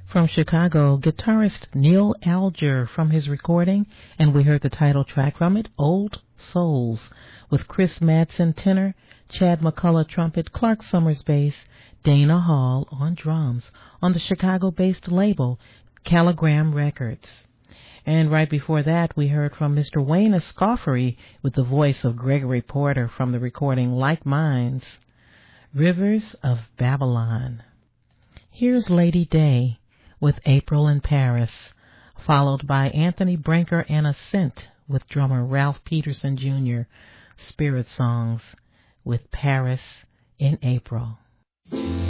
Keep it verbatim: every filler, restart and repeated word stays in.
From Chicago, guitarist Neil Alger from his recording, and we heard the title track from it, Old Souls, with Chris Madsen tenor, Chad McCullough trumpet, Clark Summers bass, Dana Hall on drums, on the Chicago-based label Caligram Records. And right before that, we heard from Mister Wayne Escoffery with the voice of Gregory Porter from the recording Like Minds, Rivers of Babylon. Here's Lady Day with April in Paris, followed by Anthony Brinker and Ascent with drummer Ralph Peterson Junior, Spirit Songs with Paris in April.